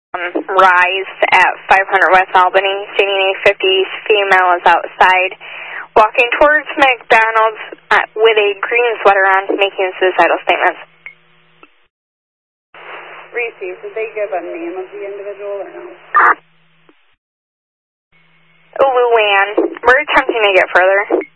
Rise at 500 West Albany, stating a 50s female is outside, walking towards McDonald's with a green sweater on, making suicidal statements. Received. Did they give a name of the individual or no? Luann, we're attempting to get further.